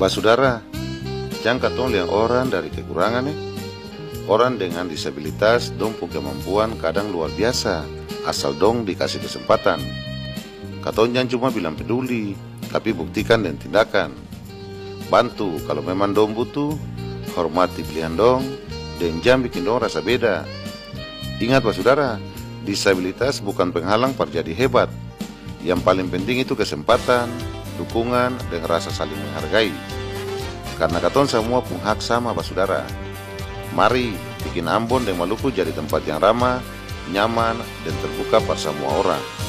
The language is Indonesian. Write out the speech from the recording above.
Basudara, jangan katong lihat orang dari kekurangan nih. Orang dengan disabilitas dong punya kemampuan kadang luar biasa, asal dong dikasih kesempatan. Katong jangan cuma bilang peduli, tapi buktikan dengan tindakan. Bantu kalau memang dong butuh, hormati pilihan dong, dan jangan bikin dong rasa beda. Ingat basudara, disabilitas bukan penghalang perjadi hebat. Yang paling penting itu kesempatan, dukungan, dan rasa saling menghargai. Karena katong semua punya hak sama basudara. Mari bikin Ambon dan Maluku jadi tempat yang ramah, nyaman, dan terbuka pada semua orang.